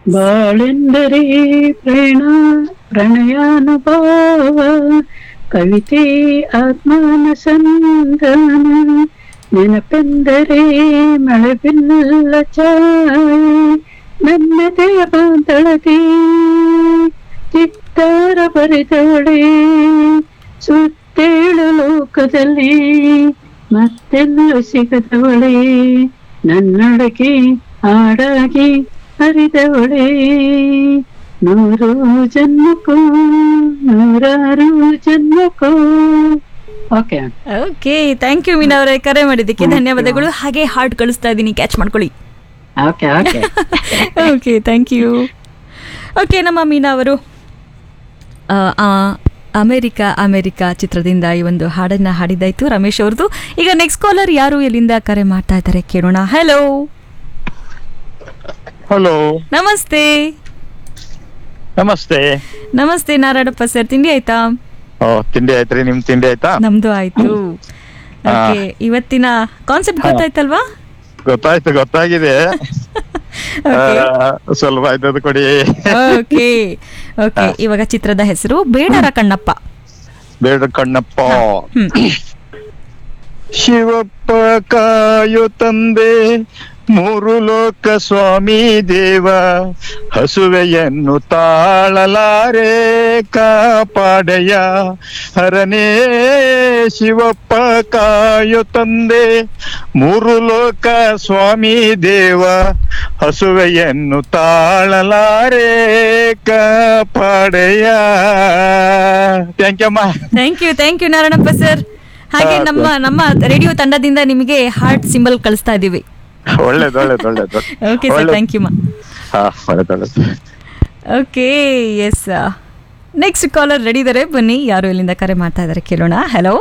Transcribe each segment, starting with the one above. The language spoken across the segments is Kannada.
ಬಾಳೆಂದರೆ ಪ್ರಣಯಾನುಭವ, ಕವಿತೆ ಆತ್ಮನ ಸಂಧಾನ, ನೆನಪೆಂದರೆ ಮಳೆಬಿಲ್ಲ ಛಾಯೆ, ನನ್ನದೆಯ ಬಾಂಧಳದಿ ಚಿತ್ತಾರ ಬರೆದವಳೆ, ಸುತ್ತೇಳು ಲೋಕದಲ್ಲಿ ಮತ್ತೆಲ್ಲೂ ಸಿಗದವಳೆ, ನನ್ನೊಳಗೆ ಹಾಡಾಗಿ ಹರಿದವಳೆ, ನೂರು ಜನ್ಮಕ್ಕೂ ನೂರಾರು ಜನ್ಮಕ್ಕೂ. ಓಕೆ ಓಕೆ, ಥ್ಯಾಂಕ್ ಯು ಮೀನಾ ಅವರೇ, ಕರೆ ಮಾಡಿದ್ದಕ್ಕೆ ಧನ್ಯವಾದಗಳು. ಹಾಗೆ ಹಾರ್ಟ್ ಕಳಿಸ್ತಾ ಇದ್ದೀನಿ, ಕ್ಯಾಚ್ ಮಾಡ್ಕೊಳ್ಳಿ. Okay okay okay, thank you. Okay, ನಮ್ಮ ಮೀನಾ ಅವರು ಅಮೆರಿಕಾ ಚಿತ್ರದಿಂದ ಈ ಒಂದು ಹಾಡನ್ನ ಹಾಡಿದ್ದಾಯ್ತು ರಮೇಶ್ ಅವ್ರದ್ದು. ಈಗ ನೆಕ್ಸ್ಟ್ ಕಾಲರ್ ಯಾರು, ಎಲ್ಲಿಂದ ಕರೆ ಮಾಡ್ತಾ ಇದ್ದಾರೆ ಕೇಳೋಣ. ಹಲೋ ಹಲೋ, ನಮಸ್ತೆ. ನಮಸ್ತೆ. ನಮಸ್ತೆ ನಾರಾಯಣಪ್ಪ ಸರ್, ತಿಂಡಿ ಆಯ್ತಾ? ತಿಂಡಿ ಆಯ್ತ್ರಿ, ನಿಮ್ ತಿಂಡಿ ಆಯ್ತಾ? ನಮ್ದು ಆಯ್ತು. ಓಕೆ, ಇವತ್ತಿನ ಕಾನ್ಸೆಪ್ಟ್ ಗೊತ್ತಾಯ್ತಲ್ವಾ? ಗೊತ್ತಾಗಿದೆ. ಸ್ವಲ್ಪ ಆಯ್ತದ ಕೊಡಿ. ಓಕೆ ಓಕೆ, ಇವಾಗ ಚಿತ್ರದ ಹೆಸರು ಬೇಡರ ಕಣ್ಣಪ್ಪ. ಬೇಡ ಕಣ್ಣಪ್ಪ. ಶಿವಪ್ಪ ಕಾಯೋ ತಂದೆ, ಮೂರು ಲೋಕ ಸ್ವಾಮಿ ದೇವ, ಹಸುವೆಯನ್ನು ತಾಳಲಾರೆ ಕಾಪಾಡೆಯ ಹರನೇ. ಶಿವಪ್ಪ ಕಾಯೋ ತಂದೆ, ಮೂರು ಲೋಕ ಸ್ವಾಮಿ ದೇವ, ಹಸುವೆಯನ್ನು ತಾಳಲಾರೆ ಕಾಪಾಡೆಯ. ಥ್ಯಾಂಕ್ ಯು ಅಮ್ಮ. Thank you Narayanappa sir. ಹಾಗೆ ನಮ್ಮ ರೇಡಿಯೋ ತಂಡದಿಂದ ನಿಮಗೆ ಹಾರ್ಟ್ ಸಿಂಬಲ್ ಕಳಿಸ್ತಾ ಇದೀವಿ. ಒಳ್ಳೇದು. ಓಕೆ ಸರ್, ಥ್ಯಾಂಕ್ ಯು ಮಾ. ಒಳ್ಳೇದು. Okay, S, next caller ready ಇದ್ದಾರೆ, ಬನ್ನಿ. ಯಾರು ಎಲ್ಲಿಂದ ಕರೆ ಮಾಡ್ತಾ ಇದ್ದಾರೆ ಕೇಳೋಣ. ಹಲೋ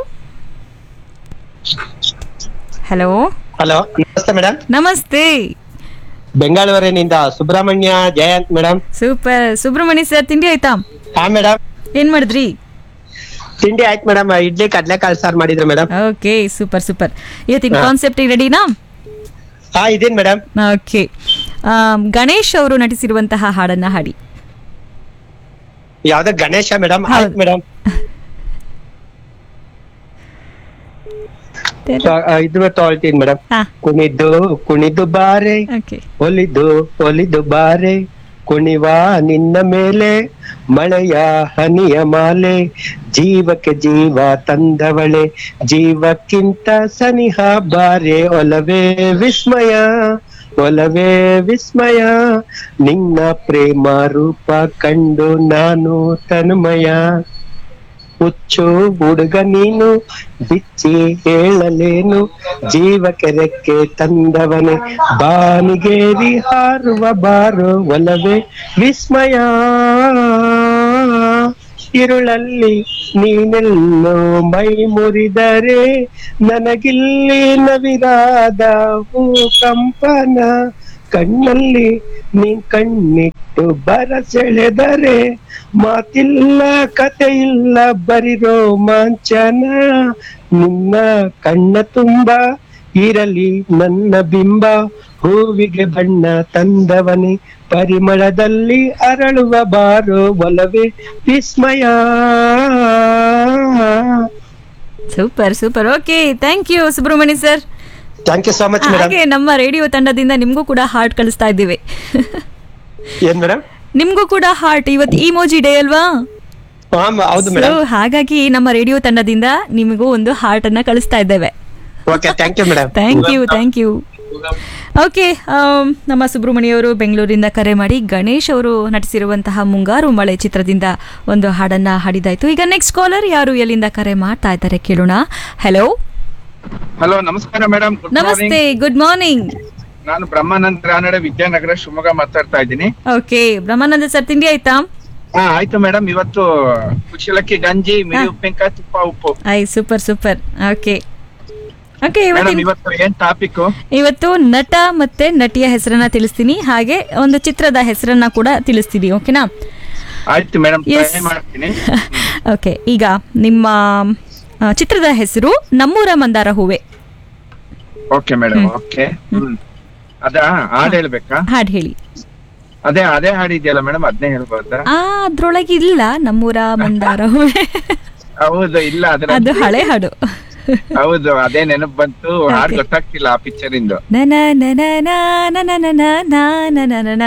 ಹಲೋ ಹಲೋ, ನಮಸ್ತೆ ಮೇಡಮ್. ನಮಸ್ತೆ. ಬೆಂಗಳೂರಿನಿಂದ Subrahmanya Jayant madam. Super Subrahmanya sir, ತಿಂಡಿ ಆಯ್ತಾ? ಹಾ ಮೇಡಮ್. ಏನ್ ಮಾಡಿದ್ರಿ? ತಿಂಡಿ ಆಯ್ತು ಮೇಡಮ್, ಇಡ್ಲಿ ಕಡ್ಲೆಕಾಳು ಸಾರು ಮಾಡಿದ್ರು ಮೇಡಮ್. Okay, super. ಇವತ್ತಿನ ಕಾನ್ಸೆಪ್ಟ್ ರೆಡಿನಾ? ಹಾ, ಇದೇನ್ ಮೇಡಮ್. ಓಕೆ, ಗಣೇಶ್ ಅವರು ನಟಿಸಿರುವಂತಹ ಹಾಡನ್ನ ಹಾಡಿ. ಯಾವ್ದ ಗಣೇಶ ಮೇಡಮ್? ಆಯ್ತು ಮೇಡಮ್. ಇದು ತೊಳ್ತೀನಿ ಮೇಡಮ್. ಕುಣಿದು ಬಾರೆ, ಒಲಿದು ಬಾರೆ, ಕುಣಿವ ನಿನ್ನ ಮೇಲೆ ಮಳೆಯ ಹನಿಯ ಮಾಲೆ, ಜೀವಕ್ಕೆ ಜೀವ ತಂದವಳೆ, ಜೀವಕ್ಕಿಂತ ಸನಿಹ ಬಾರೆ, ಒಲವೇ ವಿಸ್ಮಯ, ನಿನ್ನ ಪ್ರೇಮ ರೂಪ ಕಂಡು ನಾನು ತನ್ಮಯ, ಹುಚ್ಚು ಹುಡುಗ ನೀನು ಬಿಚ್ಚಿ ಹೇಳಲೇನು, ಜೀವಕ್ಕೆ ರೆಕ್ಕೆ ತಂದವನೇ, ಬಾನಿಗೇರಿ ಹಾರುವ ಬಾರು, ಒಲವೇ ವಿಸ್ಮಯ, ಇರುಳಲ್ಲಿ ನೀನೆಲ್ಲೋ ಮೈ ಮುರಿದರೆ, ನನಗಿಲ್ಲಿ ನವಿರಾದ ಭೂಕಂಪನ, ಕಣ್ಣಲ್ಲಿ ನೀ ಕಣ್ಣಿಟ್ಟು ಬರಸೆಳೆದರೆ, ಮಾತಿಲ್ಲ ಕಥೆಯಿಲ್ಲ ಬರಿ ರೋಮಾಂಚನ, ನಿನ್ನ ಕಣ್ಣ ತುಂಬ ಇರಲಿ ನನ್ನ ಬಿಂಬ, ಹೂವಿಗೆ ಬಣ್ಣ ತಂದವನೇ, ಪರಿಮಳದಲ್ಲಿ ಅರಳುವ ಬಾರೋ, ಒಲವೇ ವಿಸ್ಮಯ. Super. Okay, thank you Subrahmanya sir. Thank you so much madam. ಹಾಗೆ ನಮ್ಮ ರೇಡಿಯೋ ತಂಡದಿಂದ ನಿಮ್ಗೂ ಕೂಡ ಹಾರ್ಟ್ ಕಳಿಸ್ತಾ ಇದ್ದೀವಿ. ಏನ್ ಮೇಡಮ್? ನಿಮ್ಗೂ ಕೂಡ ಹಾರ್ಟ್. ಇವತ್ತು ಇಮೋಜಿ ಡೇ ಅಲ್ವಾ? ಹೌದು ಮೇಡಮ್. ಹಾಗಾಗಿ ನಮ್ಮ ರೇಡಿಯೋ ತಂಡದಿಂದ ನಿಮಗೂ ಒಂದು ಹಾರ್ಟ್ ಅನ್ನ ಕಳಿಸ್ತಾ ಇದ್ದೇವೆ. Okay, thank you madam. Thank you. Okay, ನಮ್ಮ ಸುಬ್ರಹ್ಮಣ್ಯ ಅವರು ಬೆಂಗಳೂರಿಂದ ಕರೆ ಮಾಡಿ ಗಣೇಶ್ ಅವರು ನಟಿಸಿರುವಂತಹ ಮುಂಗಾರು ಮಳೆ ಚಿತ್ರದಿಂದ ಒಂದು ಹಾಡನ್ನ ಹಾಡಿದಾಯ್ತು. ಈಗ ನೆಕ್ಸ್ಟ್ ಕಾಲರ್ ಯಾರು, ಎಲ್ಲಿಂದ ಕರೆ ಮಾಡ್ತಾ ಇದ್ದಾರೆ ಕೇಳೋಣ. ಹಲೋ ನಮಸ್ಕಾರ ಮೇಡಮ್. ನಮಸ್ತೆ, ಗುಡ್ ಮಾರ್ನಿಂಗ್. ನಾನು ಬ್ರಹ್ಮಾನಂದ ರಾನಡೆ, ವಿದ್ಯಾನಗರ, ಶಿವಮೊಗ್ಗ ಮಾತಾಡ್ತಾ ಇದ್ದೀನಿ. ಓಕೆ, ಬ್ರಹ್ಮಾನಂದ ಸರ್, ತಿಂಡಿ ಆಯ್ತಾ? ಆಯ್ತು ಮೇಡಮ್. ಇವತ್ತು ಕುಶಲಕ್ಕಿ ಗಂಜಿ, ಮಿರಿ ಉಪ್ಪಿನಕಾಯಿ, ತುಪ್ಪ ಉಪ್ಪು. ಸೂಪರ್. ಓಕೆ, ಇವತ್ತು ಏನ್ ಟಾಪಿಕ್? ಇವತ್ತು ನಟ ಮತ್ತೆ ನಟಿಯ ಹೆಸರನ್ನ ತಿಳಿಸ್ತೀನಿ, ಹಾಗೆ ಒಂದು ಚಿತ್ರದ ಹೆಸರನ್ನ ಕೂಡ ತಿಳಿಸ್ತೀನಿ. ಓಕೆನಾ? ಆಯ್ತು ಮೇಡಮ್, ಮಾಡ್ತೀನಿ. ಓಕೆ, ಈಗ ನಿಮ್ಮ ಚಿತ್ರದ ಹೆಸರು ನಮ್ಮೂರ ಮಂದಾರ ಹೂವೆ. Okay madam. ಓಕೆ, ಅದ ಹಾಡು ಹೇಳ್ಬೇಕಾ? ಹಾಡು ಹೇಳಿ. ಅದೇ ಅದೇ ಹಾಡಿದ್ಯಲ್ಲ ಮೇಡಮ್, ಅದನ್ನೇ ಹೇಳ್ಬೋದಾ? ಅದ್ರೊಳಗೆ ಇಲ್ಲ ನಮ್ಮೂರ ಮಂದಾರ ಹೂವೆ. ಹೌದು, ಇಲ್ಲ ಅದ್ರ ಅದು ಹಳೆ ಹಾಡು. ಹೌದು, ಅದೇ ನೆನಪು ಬಂತು. ಹಾಡು ಗೊತ್ತಾಗ್ತಿಲ್ಲ ಆ ಪಿಕ್ಚರ್ ಇಂದು. ನನ ನನ ನನ ನನ ನನ ನನ ನನ.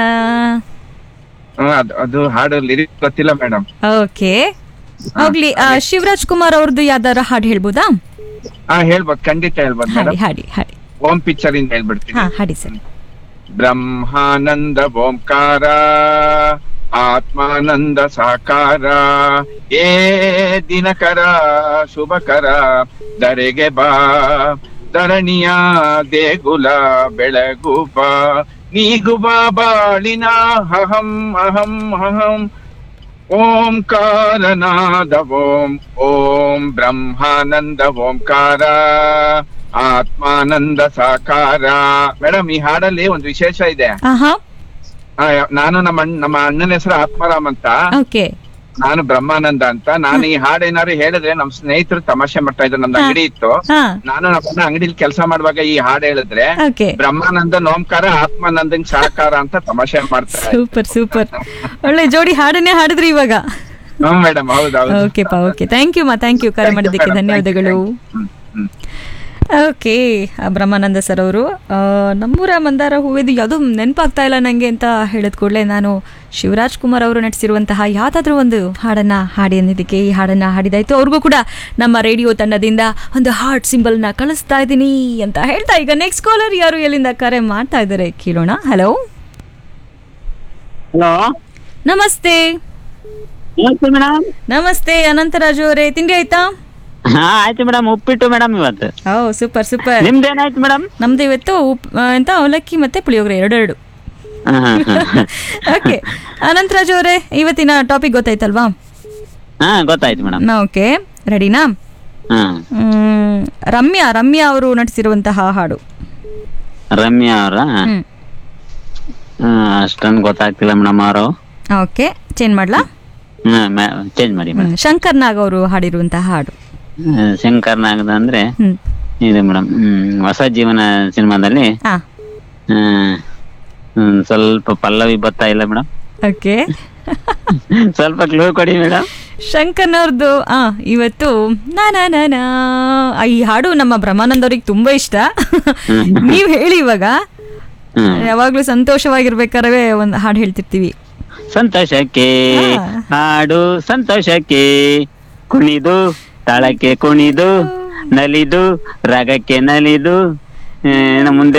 ಅದು ಹಾಡು ಲಿರಿಕ್ಸ್ ಗೊತ್ತಿಲ್ಲ ಮೇಡಮ್. ಓಕೆ, ಹೋಗ್ಲಿ. ಶಿವರಾಜ್ ಕುಮಾರ್ ಅವ್ರದ್ದು ಯಾವ್ದಾರ ಹಾಡು ಹೇಳ್ಬೋದಾ? ಹೇಳ್ಬೋದು, ಖಂಡಿತ ಹೇಳ್ಬೋದು ಹಾಡಿ ಮೇಡಮ್. ಹಾಡಿ ಹಾಡಿ. ಓಂ ಪಿಕ್ಚರ್ ಇಂದ ಹೇಳ್ಬಿಡ್ತೀನಿ. ಹಾಡಿ ಸರ್. ಬ್ರಹ್ಮಾನಂದ ಓಂಕಾರ ಆತ್ಮಾನಂದ ಸಾಕಾರ, ಏ ದಿನಕರ ಶುಭಕರ ಧರೆಗೆ ಬಾ, ಧರಣಿಯ ದೇಗುಲ ಬೆಳಗು ಬಾ, ನೀಗು ಬಾ ಬಾಳಿನ ಅಹಂ ಅಹಂ ಅಹಂ, ಓಂಕಾರನಾದ ಓಂ ಓಂ ಬ್ರಹ್ಮಾನಂದ ಓಂಕಾರ ಆತ್ಮಾನಂದ ಸಾಕಾರ. ಮೇಡಮ್, ಈ ಹಾಡಲ್ಲಿ ಒಂದು ವಿಶೇಷ ಇದೆ. ನಾನು ನಮ್ಮ ಅಣ್ಣನ ಹೆಸರು ಆತ್ಮಾರಾಮ್ ಅಂತ, ನಾನು ಬ್ರಹ್ಮಾನಂದ ಅಂತ. ನಾನು ಈ ಹಾಡೇನಾರು ಹೇಳಿದ್ರೆ ನಮ್ ಸ್ನೇಹಿತರು ತಮಾಷೆ ಮಾಡ್ತಾ ಇದ್ರು. ನಮ್ದು ಅಂಗಡಿ ಇತ್ತು, ನಾನು ನಮ್ಮ ಅಂಗಡಿಲಿ ಕೆಲಸ ಮಾಡುವಾಗ ಈ ಹಾಡು ಹೇಳಿದ್ರೆ ಬ್ರಹ್ಮಾನಂದ ಓಂಕಾರ ಆತ್ಮಾನಂದನ್ ಸಾಕಾರ ಅಂತ ತಮಾಷೆ ಮಾಡ್ತಾರೆ. ಸೂಪರ್ ಸೂಪರ್, ಒಳ್ಳೆ ಜೋಡಿ ಹಾಡನ್ನೇ ಹಾಡಿದ್ರಿ ಇವಾಗ. ಮೇಡಮ್, ಹೌದೌದು. ಓಕೆ, ಥ್ಯಾಂಕ್ ಯು ಕರೆ ಮಾಡಿದ್ದಕ್ಕೆ ಧನ್ಯವಾದಗಳು. ಓಕೆ, ಬ್ರಹ್ಮಾನಂದ ಸರ್ ಅವರು ನಮ್ಮೂರ ಮಂದಾರ ಹೂವಿದು ಯಾವುದೂ ನೆನಪಾಗ್ತಾ ಇಲ್ಲ ನನಗೆ ಅಂತ ಹೇಳಿದ ಕೂಡಲೇ ನಾನು ಶಿವರಾಜ್ ಕುಮಾರ್ ಅವರು ನಟಿಸಿರುವಂತಹ ಯಾವುದಾದ್ರೂ ಒಂದು ಹಾಡನ್ನು ಹಾಡಿ ಅಂದಿದ್ದಕ್ಕೆ ಈ ಹಾಡನ್ನು ಹಾಡಿದಾಯಿತು. ಅವ್ರಿಗೂ ಕೂಡ ನಮ್ಮ ರೇಡಿಯೋ ತಂಡದಿಂದ ಒಂದು ಹಾರ್ಟ್ ಸಿಂಬಲ್ನ ಕಳಿಸ್ತಾ ಇದ್ದೀನಿ ಅಂತ ಹೇಳ್ತಾ, ಈಗ ನೆಕ್ಸ್ಟ್ ಕಾಲರ್ ಯಾರು ಎಲ್ಲಿಂದ ಕರೆ ಮಾಡ್ತಾ ಇದ್ದಾರೆ ಕೇಳೋಣ. ಹಲೋ ನಮಸ್ತೆ. ನಮಸ್ತೆ ಅನಂತರಾಜು ಅವರೇ, ತಿಂಡಿ ಆಯ್ತಾ? ಆಯ್ತು ಮೇಡಮ್, ಉಪ್ಪಿಟ್ಟು ಮೇಡಮ್ ಇವತ್ತು. Super super. ನಿಮ್ದೇನಾಯ್ತು ಮೇಡಮ್? ನಮ್ದು ಇವತ್ತು ಎಂತ ಅವಲಕ್ಕಿ ಮತ್ತೆ ಪುಳಿಯೋಗರೆ ಎರಡು. ಓಕೆ ಅನಂತರಾಜ್ ಅವರೇ, ಇವತ್ತಿನ ಟಾಪಿಕ್ ಗೊತ್ತಾಯ್ತಲ್ವಾ? ಗೊತ್ತಾಯ್ತು ಮೇಡಮ್. ಓಕೆ, ರೆಡಿನಾ? ರಮ್ಯಾ ಅವರು ನಟಿಸಿರುವಂತಹ ಹಾಡು. ರಮ್ಯಾ ಅವರ ಅಷ್ಟೊಂದು ಗೊತ್ತಾಗ್ತಿಲ್ಲ ಮೇಡಮ್ ಅವರು. ಓಕೆ, ಚೇಂಜ್ ಮಾಡ್ಲಾ? ಚೇಂಜ್ ಮಾಡಿ. ಶಂಕರ್ ನಾಗ್ ಅವರು ಹಾಡಿರುವಂತಹ ಹಾಡು. ಶಂಕರ್ ನಾಗದ ಅಂದ್ರೆ ಇದು ಮೇಡಮ್, ಹೊಸ ಜೀವನ ಸಿನಿಮಾದಲ್ಲಿ ಸ್ವಲ್ಪ ಪಲ್ಲವಿ ಬರ್ತಾ ಇಲ್ಲ ಮೇಡಮ್. ಓಕೆ, ಸ್ವಲ್ಪ ಕ್ಲೂ ಕೊಡಿ ಮೇಡಮ್. ಶಂಕರ್ನವ್ರದ್ದು ಇವತ್ತು ಈ ಹಾಡು ನಮ್ಮ ಬ್ರಹ್ಮಾನಂದ್ ಅವ್ರಿಗೆ ತುಂಬಾ ಇಷ್ಟ. ನೀವ್ ಹೇಳಿ ಇವಾಗ. ಯಾವಾಗ್ಲೂ ಸಂತೋಷವಾಗಿರ್ಬೇಕಾದ್ರೆ ಒಂದ್ ಹಾಡು ಹೇಳ್ತಿರ್ತೀವಿ. ಸಂತೋಷಕ್ಕೆ ಹಾಡು, ಸಂತೋಷಕ್ಕೆ ಕುಣಿದು, ತಾಳಕ್ಕೆ ಕುಣಿದು, ನಲಿದು, ರಾಗಕ್ಕೆ ನಲಿದು, ಮುಂದೆ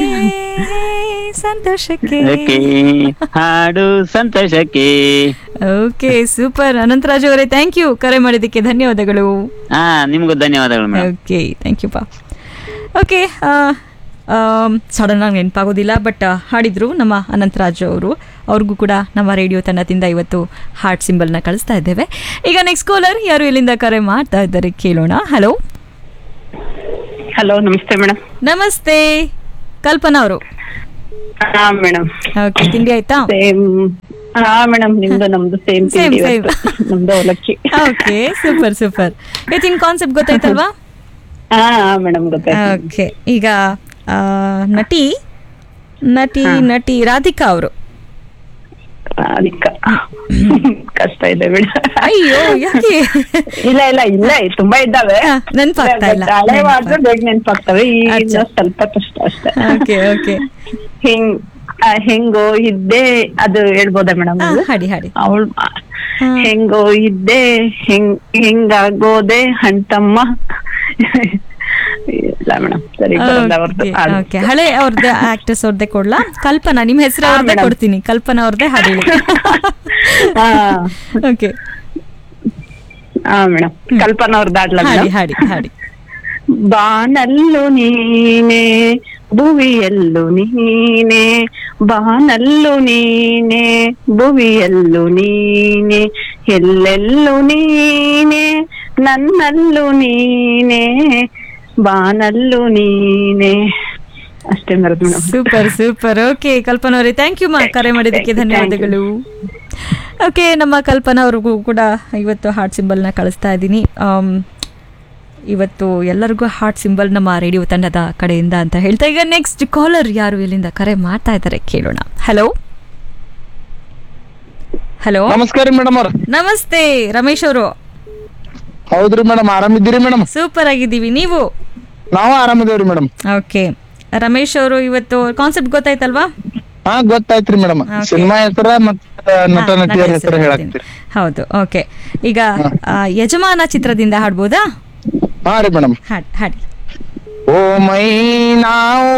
ಸಂತೋಷಕ್ಕೆ ಹಾಡು, ಸಂತೋಷಕ್ಕೆ. ಓಕೆ, ಸೂಪರ್ ಅನಂತರಾಜ್ ಅವರೇ, ಥ್ಯಾಂಕ್ ಯು ಕರೆ ಮಾಡಿದ್ದಕ್ಕೆ ಧನ್ಯವಾದಗಳು. ನಿಮಗೂ ಧನ್ಯವಾದಗಳು. ಓಕೆ, ಥ್ಯಾಂಕ್ ಯು ಪಾ. ಓಕೆ, ಸಡನ್ ಆಗಿ ನೆನಪಾಗೋದಿಲ್ಲ, ಬಟ್ ಹಾಡಿದ್ರು ನಮ್ಮ ಅನಂತರಾಜ್ ಅವರು. ಅವ್ರಿಗೂ ಕೂಡ ನಮ್ಮ ರೇಡಿಯೋ ತಂಡದಿಂದ ಇವತ್ತು ಹಾರ್ಟ್ ಸಿಂಬಲ್ನ ಕಳಿಸ್ತಾ ಇದ್ದೇವೆ. ಈಗ ನೆಕ್ಸ್ಟ್ ಕಾಲರ್ ಯಾರು ಎಲ್ಲಿಂದ ಕರೆ ಮಾಡ್ತಾ ಇದ್ದಾರೆ ಕೇಳೋಣ. ಹಲೋ ನಮಸ್ತೆ ಮೇಡಮ್. ನಮಸ್ತೆ, ಕಲ್ಪನಾ ಅವರು. ಮೇಡಮ್, ಓಕೆ, ತಿಂಡಿ ಆಯ್ತಾ? ಮೇಡಮ್, ನಿಮ್ದು ನಮ್ದು ಸೇಮ್ ನಮ್ದು ಅವಲಕ್ಕಿ. Okay, super super. ಇವತ್ತಿನ ಕಾನ್ಸೆಪ್ಟ್ ಗೊತ್ತಾಯ್ತಲ್ವಾ? ಮೇಡಮ್, ಗೊತ್ತಾಯ್ತು. ಓಕೆ, ಈಗ ನಟಿ ರಾಧಿಕಾ ಅವರು. ಕಷ್ಟ ಇದೆ ಬಿಡ. ಅಯ್ಯೋ, ಯಾಕೆ? ಇಲ್ಲ ತುಂಬಾ ಇದ್ದಾವೆ, ನೆನಪಾಗ್ತಾ ಇಲ್ಲ. ಹಳೆ ಮಾಡಿದ್ರೆ ಬೇಗ ನೆನಪಾಗ್ತವೆ, ಈಗ ಸ್ವಲ್ಪ ಕಷ್ಟ ಅಷ್ಟೇ. ಓಕೆ, ಹೆಂಗೋ ಇದ್ದೆ ಅದು ಹೇಳ್ಬೋದಾ ಮೇಡಮ್? ಹಾಡಿ. ಅವಳು ಹೆಂಗೋ ಇದ್ದೆ ಹೆಂಗಾಗೋದೆ ಹಂತಮ್ಮ. ಇಲ್ಲ ಮೇಡಮ್, ಸರಿ. ಹಳೆ ಅವ್ರದ್ದೇ ಆಕ್ಟರ್ಸ್ ಅವ್ರದ್ದೇ ಕೊಡ್ಲಾ? ಕಲ್ಪನಾ, ನಿಮ್ ಹೆಸರು ಅವ್ರದ್ದೇ ಕೊಡ್ತೀನಿ. ಕಲ್ಪನಾ ಅವ್ರದ್ದೇ ಹಾಡಿ. ಓಕೆ, ಮೇಡಮ್, ಕಲ್ಪನಾ ಅವ್ರದ್ದು ಆಡ್ಲಾ? ಹಾಡಿ. ಬಾನಲ್ಲು ನೀನೆ ಭುವಿಯಲ್ಲು ನೀನೆ, ಬಾನಲ್ಲು ನೀನೆ ಭುವಿಯಲ್ಲು ನೀನೆ, ಎಲ್ಲೆಲ್ಲು ನೀನೆ ನನ್ನಲ್ಲು ನೀನೆ, ಬಾನಲ್ಲು ನೀನೆ. ಅಷ್ಟೇ ಮೇಡಮ್. ಸೂಪರ್. ಓಕೆ ಕಲ್ಪನಾ ಅವರೇ, ಥ್ಯಾಂಕ್ ಯು ಕರೆ ಮಾಡಿದ್ದಕ್ಕೆ ಧನ್ಯವಾದಗಳು. ಓಕೆ, ನಮ್ಮ ಕಲ್ಪನಾ ಅವ್ರಿಗೂ ಕೂಡ ಇವತ್ತು ಹಾರ್ಟ್ ಸಿಂಬಲ್ನ ಕಳಿಸ್ತಾ ಇದ್ದೀನಿ. ಇವತ್ತು ಎಲ್ಲರಿಗೂ ಹಾರ್ಟ್ ಸಿಂಬಲ್ ನಮ್ಮ ರೇಡಿಯೋ ತಂಡದ ಕಡೆಯಿಂದ ಅಂತ ಹೇಳ್ತಾ, ಈಗ ನೆಕ್ಸ್ಟ್ ಕಾಲರ್ ಯಾರು ಎಲ್ಲಿಂದ ಕರೆ ಮಾಡ್ತಾ ಇದ್ದಾರೆ ಕೇಳೋಣ. ಹಲೋ ಹಲೋ ನಮಸ್ಕಾರ ಮೇಡಮ್ ಅವ್ರ. ನಮಸ್ತೆ ರಮೇಶ್ ಅವರು. ಹೌದ್ರಿ ಮೇಡಮ್, ಆರಾಮಿದ್ದೀರಿ ಮೇಡಮ್? ಸೂಪರ್ ಆಗಿದ್ದೀವಿ, ನೀವು? ನಾವು ಆರಾಮಿದೇವ್ರಿ ಮೇಡಮ್. ಓಕೆ ರಮೇಶ್ ಅವರು, ಇವತ್ತು ಕಾನ್ಸೆಪ್ಟ್ ಗೊತ್ತಾಯ್ತಲ್ವಾ? ಹಾ ಗೊತ್ತಾಯ್ತ್ರಿ ಮೇಡಮ್. ಸಿನಿಮಾ ಹೆಸರ ಮತ್ತೆ ನಟ ನಟಿಯರ ಹೆಸರು ಹೇಳಾಕ್ತಿರಿ. ಹೌದು. ಓಕೆ, ಈಗ ಯಜಮಾನ ಚಿತ್ರದಿಂದ ಹಾಡ್ಬೋದಾ? ಹಾ ರೀ ಮೇಡಮ್. ಹಾಡಿ. ಓ ಮೈನಾ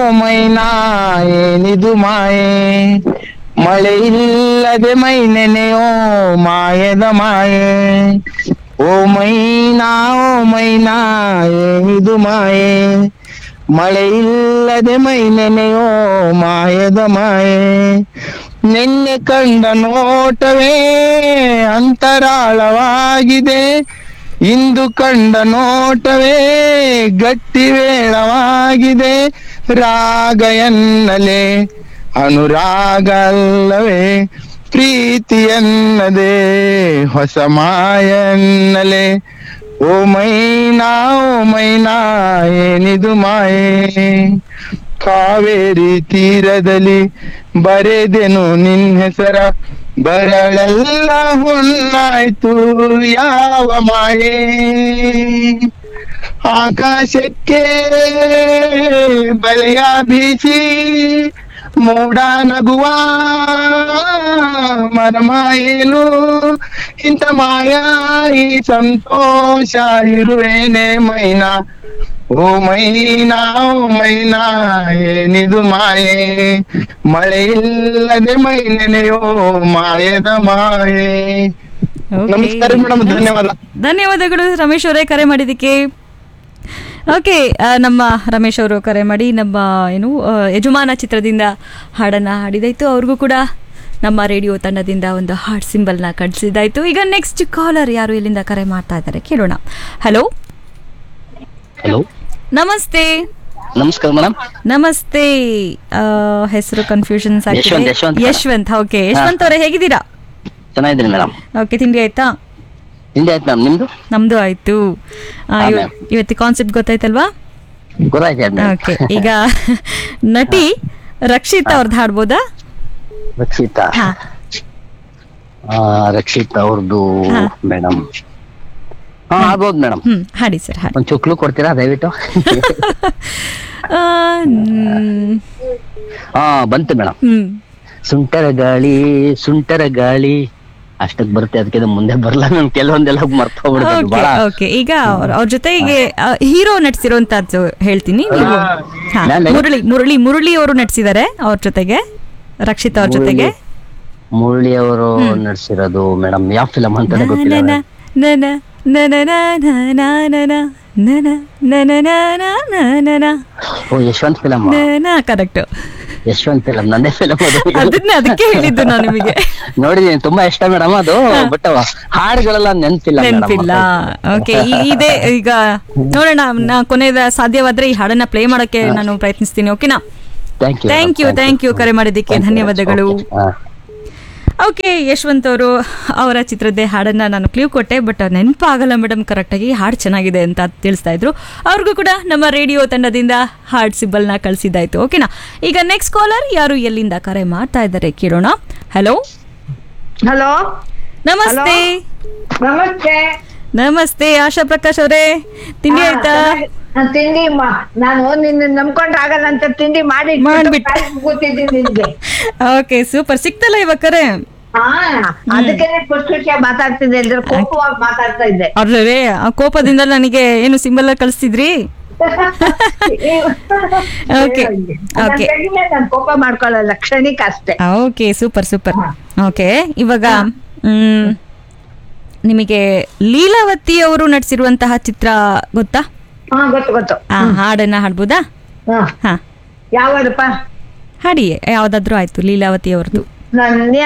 ಏನಿದು ಮಾಯೆ, ಮಳೆ ಇಲ್ಲದೆ ಮೈ ನೆನೆಯೋ ಮಾಯದ ಮಾಯೆ. ಓ ಮೈನಾ ಏನಿದು ಮಾಯೆ, ಮಳೆ ಇಲ್ಲದೆ ಮೈ ನೆನೆಯೋ ಮಾಯದ ಮಾಯೆ. ನಿನ್ನೆ ಕಂಡ ನೋಟವೇ ಅಂತರಾಳವಾಗಿದೆ, ಇಂದು ಕಂಡ ನೋಟವೇ ಗಟ್ಟಿ ವೇಳವಾಗಿದೆ. ರಾಗ ಎನ್ನಲೆ ಅನುರಾಗ ಅಲ್ಲವೇ, ಪ್ರೀತಿ ಎನ್ನದೆ ಹೊಸ ಮಾಯ ಎನ್ನಲೆ. ಓ ಮೈನಾ ಏನಿದು ಮಾಯೆ. ಕಾವೇರಿ ತೀರದಲ್ಲಿ ಬರೆದೆನು ನಿನ್ ಹೆಸರ, ಬರಳೆಲ್ಲ ಹೊನ್ನಾಯ್ತು ಯಾವ ಮಾಯೆ. ಆಕಾಶಕ್ಕೆ ಬಲೆಯ ಬೀಸಿ ಮೋಡ ನಗುವ ಮರಮಾಯೇನು, ಇಂಥ ಮಾಯಾ ಈ ಸಂತೋಷ ಇರುವೇನೆ ಮೈನಾ. ಓ ಮೈನಾ ಏನಿದು ಮಾಯೆ, ಮಳೆ ಇಲ್ಲದೆ ಮೈ ನೆನೆಯೋ ಮಾಯದ ಮಾಯೆ. ನಮಸ್ಕಾರ ಮೇಡಮ್, ಧನ್ಯವಾದ. ಧನ್ಯವಾದಗಳು ರಮೇಶ್ ಅವರೇ ಕರೆ ಮಾಡಿದ್ದಕ್ಕೆ. ಓಕೆ, ನಮ್ಮ ರಮೇಶ್ ಅವರು ಕರೆ ಮಾಡಿ ನಮ್ಮ ಯಜಮಾನ ಚಿತ್ರದಿಂದ ಹಾಡನ್ನ ಹಾಡಿದಾಯ್ತು. ಅವ್ರಿಗೂ ಕೂಡ ನಮ್ಮ ರೇಡಿಯೋ ತಂಡದಿಂದ ಒಂದು ಹಾರ್ಟ್ ಸಿಂಬಲ್ನ ಕಳಿಸಿದಾಯ್ತು. ಈಗ ನೆಕ್ಸ್ಟ್ ಕಾಲರ್ ಯಾರು ಎಲ್ಲಿಂದ ಕರೆ ಮಾಡ್ತಾ ಇದ್ದಾರೆ ಕೇಳೋಣ. ಹಲೋ ಹಲೋ, ನಮಸ್ತೆ. ನಮಸ್ಕಾರ ಮೇಡಮ್. ನಮಸ್ತೆ. ಹೆಸರು ಕನ್ಫ್ಯೂಷನ್ ಯಶವಂತ್. ಓಕೆ ಯಶವಂತ್ ಅವರೇ, ಹೇಗಿದ್ದೀರಾ? ಚೆನ್ನಾಗಿದ್ದೀನಿ ಮೇಡಮ್. ಓಕೆ, ತಿಂಡಿ ಆಯ್ತಾ? ತಿಂಡಿ ಆಯ್ತು ಮ್ಯಾಮ್, ನಿಮ್ದು? ನಮ್ದು ಆಯ್ತು. ಇವತ್ತು ಕಾನ್ಸೆಪ್ಟ್ ಗೊತ್ತಾಯ್ತಲ್ವಾ? ಗೊತ್ತಾಯ್ತು. ಓಕೆ, ಈಗ ನಟಿ ರಕ್ಷಿತಾ ಅವ್ರದ್ದು ಹಾಡ್ಬೋದಾ? ರಕ್ಷಿತಾ ಅವ್ರದ್ದು ಮೇಡಮ್? ಹಾ ಆಗ್ಬೋದು ಮೇಡಮ್. ಹಾಡಿ ಸರ್, ಹಾಡಿ. ಒಂದು ಚುಕ್ಲು ಕೊಡ್ತೀರಾ ದಯವಿಟ್ಟು? ಬಂತು ಮೇಡಮ್. ಸುಂಟರ ಗಾಳಿ ಅಷ್ಟಕ್ ಬರುತ್ತೆ, ಅದಕ್ಕೆ ಮುಂದೆ ಬರಲ್ಲ. ನಾನು ಕೆಲವೊಂದೆಲ್ಲ ಮರ್ತೋಗ್ಬಿಡುತ್ತೆ. ಈಗ ಅವ್ರ ಜೊತೆಗೆ ಹೀರೋ ನಟಿಸಿರುವಂತದ್ದು ಹೇಳ್ತೀನಿ. ಮುರಳಿ ಅವರು ನಟಿಸಿದ್ದಾರೆ ಅವ್ರ ಜೊತೆಗೆ, ರಕ್ಷಿತಾ ಅವ್ರ ಜೊತೆಗೆ. ಮುರಳಿ ಅವರು ನಟಿಸಿರೋದು ಮೇಡಮ್ ಯಾವ ಫಿಲಂ ಅಂತ ಗೊತ್ತಿಲ್ಲ. Yashwant film. Correct, Yashwant film ನಂದೇ ಫಿಲಂ. ಅದಕ್ಕೆ ಹೇಳಿದ್ದು ನಾನು ನಿಮಗೆ. ನೋಡಿದೀನಿ, ತುಂಬಾ ಇಷ್ಟ ಮೇಡಮ್ ಅದು. ಬಟ್ ಹಾಡುಗಳೆಲ್ಲ ನೆನಪಿಲ್ಲ. ಓಕೆ, ಇದೆ ಈಗ ನೋಡೋಣ. ಕೊನೆಯ ಸಾಧ್ಯವಾದ್ರೆ ಈ ಹಾಡನ್ನ ಪ್ಲೇ ಮಾಡಕ್ಕೆ ನಾನು ಪ್ರಯತ್ನಿಸ್ತೀನಿ. ಓಕೆನಾ? ಥ್ಯಾಂಕ್ ಯು ಕರೆ ಮಾಡಿದ್ದಕ್ಕೆ ಧನ್ಯವಾದಗಳು. ಓಕೆ, ಯಶವಂತ್ ಅವರು ಅವರ ಚಿತ್ರದ್ದೇ ಹಾಡನ್ನ ನಾನು ಕ್ಲೂ ಕೊಟ್ಟೆ, ಬಟ್ ನೆನಪಾಗಲ್ಲ ಮೇಡಮ್ ಕರೆಕ್ಟಾಗಿ. ಹಾಡು ಚೆನ್ನಾಗಿದೆ ಅಂತ ತಿಳಿಸ್ತಾ ಇದ್ರು. ಅವ್ರಿಗೂ ಕೂಡ ನಮ್ಮ ರೇಡಿಯೋ ತಂಡದಿಂದ ಹಾರ್ಟ್ ಸಿಂಬಲ್ನ ಕಳಿಸಿದ್ದಾಯ್ತು. ಓಕೆನಾ? ಈಗ ನೆಕ್ಸ್ಟ್ ಕಾಲರ್ ಯಾರು ಎಲ್ಲಿಂದ ಕರೆ ಮಾಡ್ತಾ ಇದ್ದಾರೆ ಕೇಳೋಣ. ಹಲೋ ಹಲೋ, ನಮಸ್ತೆ. ನಮಸ್ತೆ. ನಮಸ್ತೆ ಆಶಾ ಪ್ರಕಾಶ್ ಅವರೇ, ತಿಂಡಿ ಆಯ್ತಾ? ತಿಂಡಿ ನಾನು ನಿನ್ನ ನಂಬ್ಕೊಂಡ್ರೆ ಆಗಲ್ಲ ಅಂತ ತಿಂಡಿ ಮಾಡಿಬಿಟ್ಟು. Okay, super. ಸಿಕ್ತಲ್ಲ ಇವಾಗ ಕರೆ? ಅದಕ್ಕೆ ಖುಷಿ ಖುಷಿಯಾಗಿ ಮಾತಾಡ್ತಿದ್ದೆ, ಕೋಪವಾಗಿ ಮಾತಾಡ್ತಾ ಇದ್ದೆ. ಅರ್ರೇ, ಆ ಕೋಪದಿಂದ ನನಗೆ ಏನು ಸಿಂಬಲ್ ಕಳಿಸ್ತಿದ್ರಿ? ಓಕೆ, ನಾನು ಕೋಪ ಮಾಡ್ಕೊಳ್ಳಲ್ಲ, ಕ್ಷಣಿಕ ಅಷ್ಟೇ. Okay, super. ಓಕೆ, ಇವಾಗ ನಿಮಗೆ ಲೀಲಾವತಿ ಅವರು ನಟಿಸಿರುವಂತಹ ಚಿತ್ರ ಗೊತ್ತಾ? ಗೊತ್ತು. ಹಾಡನ್ನ ಹಾಡ್ಬೋದಾ? ಯಾವ ಹಾಡಪ್ಪ? ಹಾಡಿ, ಯಾವ್ದಾದ್ರು ಆಯ್ತು. ಲೀಲಾವತಿ ಅವ್ರದ್ದು.